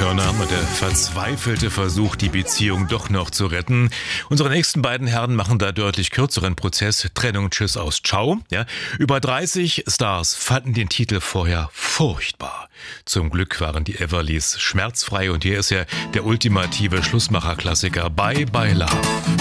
Turner und der verzweifelte Versuch, die Beziehung doch noch zu retten. Unsere nächsten beiden Herren machen da deutlich kürzeren Prozess. Trennung, Tschüss aus Ciao. Ja. Über 30 Stars fanden den Titel vorher furchtbar. Zum Glück waren die Everlys schmerzfrei und hier ist ja der ultimative Schlussmacher-Klassiker Bye Bye Love.